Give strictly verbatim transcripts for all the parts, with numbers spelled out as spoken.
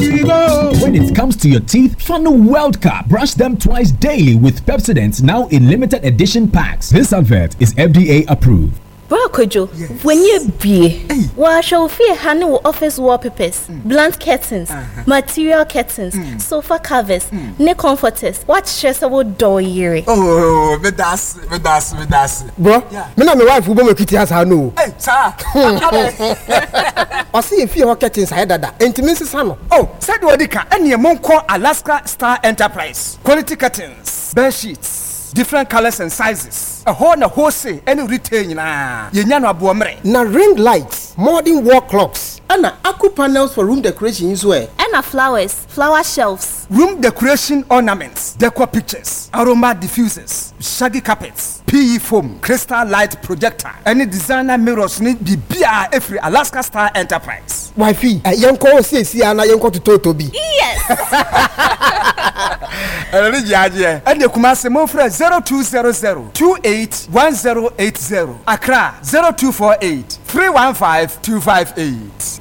When it comes to your teeth, Fano World Cup. Brush them twice daily with Pepsodent, now in limited edition packs. This advert is F D A approved. Bro Kojo, yes. When you be, well, shall fear handle office wallpapers, mm. blunt curtains, uh-huh. material curtains, mm. sofa covers, mm. neck comforters. What stress about door year? Oh, but that's, but that's, but that's. Bro, yeah. Me and my wife will be making it I know. Hey, sir. I see if you curtains I had that. Intimacy, son. Oh, said what they can. Any among call Alaska Star Enterprise. Quality curtains, bed sheets, different colors and sizes. A whole na wholesale any retail na yenya no aboamre na ring lights, modern wall clocks, and aku panels for room decoration as well. And flowers, flower shelves, room decoration ornaments, decor pictures, aroma diffusers, shaggy carpets, P E foam, crystal light projector, any designer mirrors need be bia every Alaska Star Enterprise. Wifey, a young call say see ana young call to Totobi. Yes. And the Kumasi Mofra zero two zero zero two eight one zero eight zero. Accra zero two four eight three one five two five eight.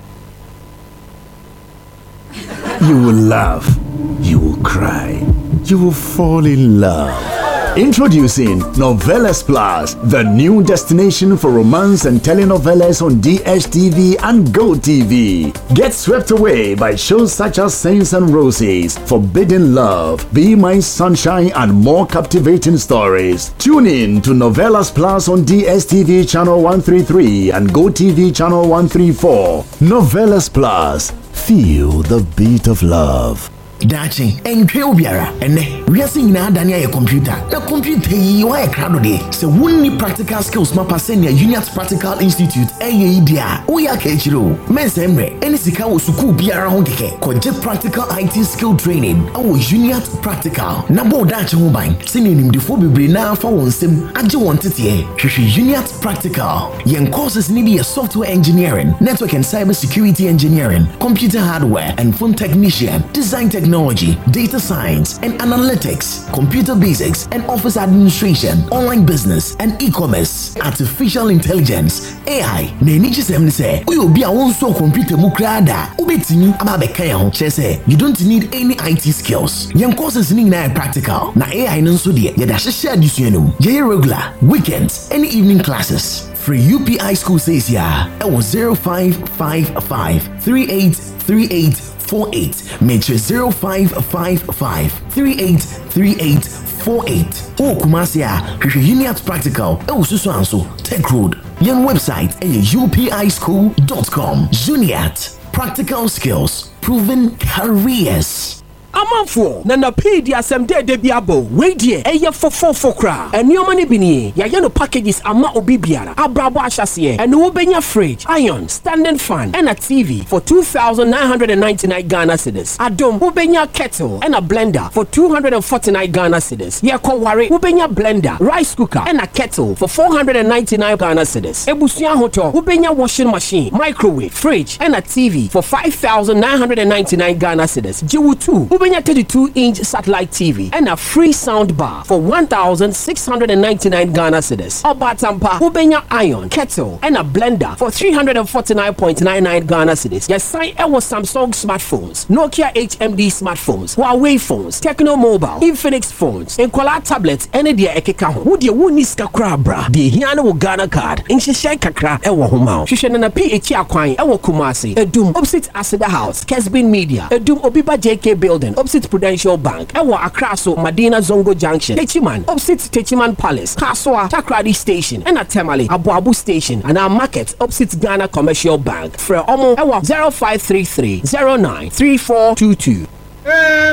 You will laugh, you will cry, you will fall in love. Introducing Novelas Plus, the new destination for romance and telenovelas on D S T V and Go T V. Get swept away by shows such as Saints and Roses, Forbidden Love, Be My Sunshine, and more captivating stories. Tune in to Novelas Plus on D S T V channel one thirty-three and Go T V channel one thirty-four. Novelas Plus, feel the beat of love. Dachi, entry obiara, ene. We are seeing na dania ye computer. The computer yi wa ye crowd de. So wunni practical skills mapa send ya Uniat Practical Institute. Eye idia. Oya kechiro. Mensemre. Eni sika wo suku biara ho keke. Koje practical I T skill training. Awo Uniat Practical. Na bo dachi ho ban. Sini nimdifo bebre na fa wonsem. Aje wontete. Hwehwe Uniat Practical. Yen courses ni be software engineering, network and cyber security engineering, computer hardware and phone technician, design technology. Technology, data science and analytics, computer basics and office administration, online business and e-commerce, artificial intelligence, A I. Na eniji sem ni say, we obi a won so computer mu krada, obetini ababeka ya ho chese. You don't need any I T skills. Yan courses ni na practical. Na A I no so de, ya da hye adisuenum. Ye regular, weekends, and evening classes. Free U P I school says ya. It was zero five five five three eight three eight four eight. Major zero five five five three eight three eight four eight. Oh, Kumasia, Uniat Practical. Oh, Susanso, Tech Road. Young website U P I school dot com. Uniat Practical Skills, Proven Careers. Amanfo na na pay di asem de de biabo we die eye fofofo kra enioma ne bini ya ye no packages ama obi biara abrabo ahyase ene wo benya fridge, iron, standing fan and a T V for two thousand nine hundred ninety-nine Ghana cedis. Adom wo benya kettle and a blender for two hundred forty-nine Ghana cedis. Ye ko ware wo benya blender, rice cooker and a kettle for four hundred ninety-nine Ghana cedis. Ebusuan hoto wo benya washing machine, microwave, fridge and a T V for five thousand nine hundred ninety-nine Ghana cedis. Jiwu two Ubenya thirty-two inch satellite T V and a free sound bar for one thousand six hundred ninety-nine Ghana cedis. Obatampa Ubenya iron, kettle and a blender for three hundred forty-nine point nine nine Ghana cedis. Yes, sign our Samsung smartphones, Nokia H M D smartphones, Huawei phones, Techno Mobile, Infinix phones, and Kola tablets, and the Ekeka ho. Would you wuniska crabra? The Hiana wo Ghana card, in Shisha kakra, ewa homa. Shisha na P H Akwai, ewa Kumasi, Edum, opposite Asada House, Kesbin Media, Edum Obiba J K Building, opposite Prudential Bank, ewa Akraso, Madina Zongo Junction, Techiman, opposite Techiman Palace, Kaswa, Takradi Station, and a Temale, Abu Abu Station, and our market opposite Ghana Commercial Bank. For Omo, ewa zero five three three zero nine three four two two.